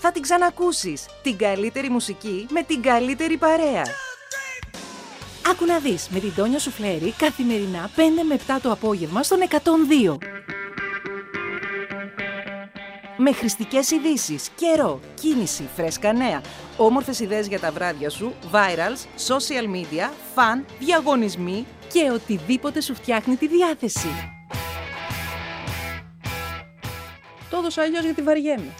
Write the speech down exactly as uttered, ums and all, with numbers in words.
Θα την ξανακούσεις. Την καλύτερη μουσική με την καλύτερη παρέα. Άκου να δεις με την Τόνια Σουφλέρη καθημερινά πέντε με επτά το απόγευμα στον εκατόν δύο. Με χρηστικές ειδήσεις, καιρό, κίνηση, φρέσκα νέα, όμορφες ιδέες για τα βράδια σου, virals, social media, φαν, διαγωνισμοί και οτιδήποτε σου φτιάχνει τη διάθεση. Το έδωσα αλλιώς γιατί βαριέμαι.